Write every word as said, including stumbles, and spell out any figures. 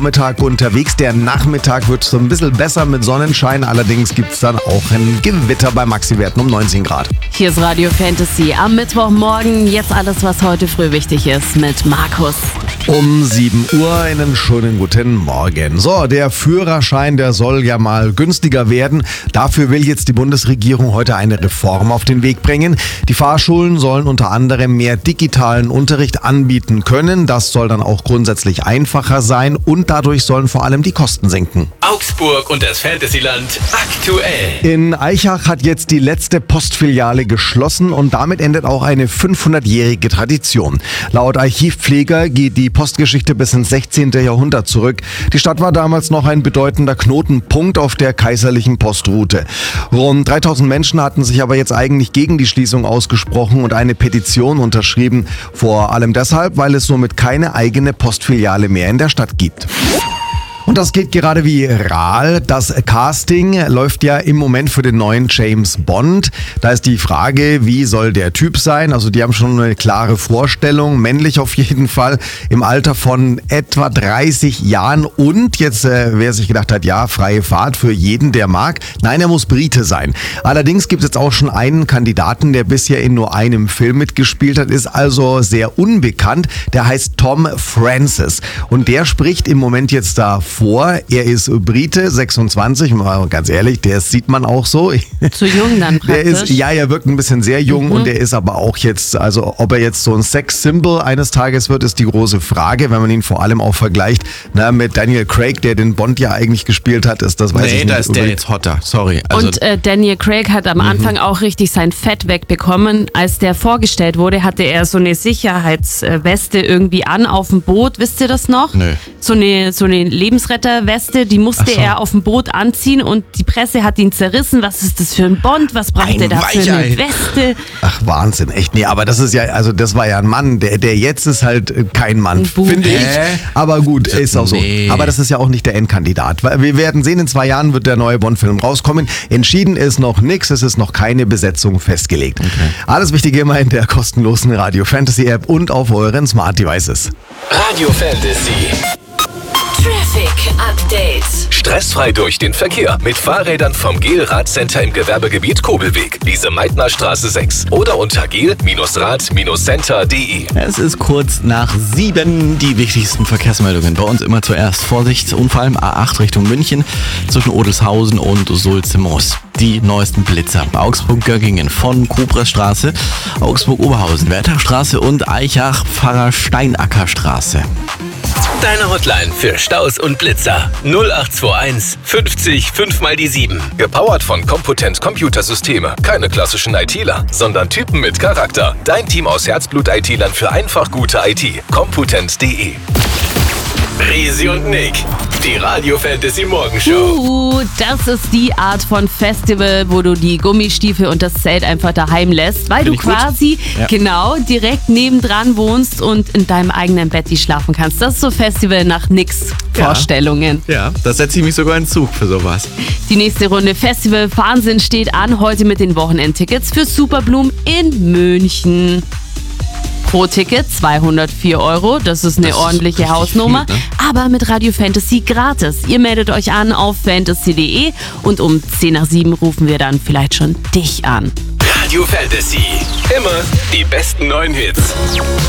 Mittag unterwegs. Der Nachmittag wird so ein bisschen besser mit Sonnenschein. Allerdings gibt es dann auch ein Gewitter bei Maxi-Werten um neunzehn Grad. Hier ist Radio Fantasy am Mittwochmorgen. Jetzt alles, was heute früh wichtig ist mit Markus. Um sieben Uhr einen schönen guten Morgen. So, der Führerschein, der soll ja mal günstiger werden. Dafür will jetzt die Bundesregierung heute eine Reform auf den Weg bringen. Die Fahrschulen sollen unter anderem mehr digitalen Unterricht anbieten können. Das soll dann auch grundsätzlich einfacher sein und dadurch sollen vor allem die Kosten sinken. Augsburg und das Fantasyland aktuell. In Aichach hat jetzt die letzte Postfiliale geschlossen und damit endet auch eine fünfhundertjährige Tradition. Laut Archivpfleger geht die Postgeschichte bis ins sechzehnten Jahrhundert zurück. Die Stadt war damals noch ein bedeutender Knotenpunkt auf der kaiserlichen Postroute. Rund dreitausend Menschen hatten sich aber jetzt eigentlich gegen die Schließung ausgesprochen und eine Petition unterschrieben. Vor allem deshalb, weil es somit keine eigene Postfiliale mehr in der Stadt gibt. Und das geht gerade viral. Das Casting läuft ja im Moment für den neuen James Bond. Da ist die Frage, wie soll der Typ sein? Also die haben schon eine klare Vorstellung, männlich auf jeden Fall, im Alter von etwa dreißig Jahren. Und jetzt, äh, wer sich gedacht hat, ja, freie Fahrt für jeden, der mag. Nein, er muss Brite sein. Allerdings gibt es jetzt auch schon einen Kandidaten, der bisher in nur einem Film mitgespielt hat, ist also sehr unbekannt. Der heißt Tom Francis. Und der spricht im Moment jetzt da vor. Er ist Brite, sechsundzwanzig, mal ganz ehrlich, der sieht man auch so. Zu jung dann praktisch. Der ist, ja, er wirkt ein bisschen sehr jung mhm. und der ist aber auch jetzt, also ob er jetzt so ein Sex-Symbol eines Tages wird, ist die große Frage, wenn man ihn vor allem auch vergleicht na, mit Daniel Craig, der den Bond ja eigentlich gespielt hat, ist das, weiß nee, ich nicht. Nee, da ist der jetzt hotter, sorry. Also und äh, Daniel Craig hat am mhm. Anfang auch richtig sein Fett wegbekommen. Als der vorgestellt wurde, hatte er so eine Sicherheitsweste irgendwie an auf dem Boot, wisst ihr das noch? Nö. So eine, so eine Lebensretterweste, die musste so. er auf dem Boot anziehen und die Presse hat ihn zerrissen. Was ist das für ein Bond? Was braucht er da für eine Weste? Ach, Wahnsinn, echt. Nee, aber das ist ja, also das war ja ein Mann. Der, der jetzt ist halt kein Mann, finde ich. Aber gut, ist auch so. Nee. Aber das ist ja auch nicht der Endkandidat. Wir werden sehen, in zwei Jahren wird der neue Bond-Film rauskommen. Entschieden ist noch nichts, es ist noch keine Besetzung festgelegt. Okay. Alles Wichtige immer in der kostenlosen Radio Fantasy App und auf euren Smart Devices. Radio Fantasy. Traffic Update. Stressfrei durch den Verkehr mit Fahrrädern vom Gel Radcenter im Gewerbegebiet Kobelweg, Lise-Meitner-Straße sechs oder unter gel Rad Center punkt de. Es ist kurz nach sieben. Die wichtigsten Verkehrsmeldungen bei uns immer zuerst. Vorsicht, Unfall im A acht Richtung München zwischen Odelshausen und Sulze-Moos. Die neuesten Blitzer. Augsburg-Göggingen von Kupresstraße, Augsburg-Oberhausen, Wertachstraße und Eichach-Pfarrer-Steinacker-Straße. Deine Hotline für Staus und Blitzer null acht zwei eins fünfzig fünf mal die sieben. Gepowert von Compotent Computersysteme. Keine klassischen ITler, sondern Typen mit Charakter. Dein Team aus Herzblut-I T-Lern für einfach gute I T. Compotent punkt de. Resi und Nick, die Radio Fantasy Morgenshow. Uh, das ist die Art von Festival, wo du die Gummistiefel und das Zelt einfach daheim lässt, weil Find du quasi ja. genau direkt nebendran wohnst und in deinem eigenen Bett schlafen kannst. Das ist so Festival nach Nicks Vorstellungen. Ja, ja, da setze ich mich sogar in den Zug für sowas. Die nächste Runde Festival Wahnsinn steht an, heute mit den Wochenendtickets für Superbloom in München. Pro Ticket zweihundertvier Euro, das ist eine das ordentliche ist Hausnummer, viel, ne? aber mit Radio Fantasy gratis. Ihr meldet euch an auf fantasy punkt de und um zehn nach sieben rufen wir dann vielleicht schon dich an. Radio Fantasy, immer die besten neuen Hits.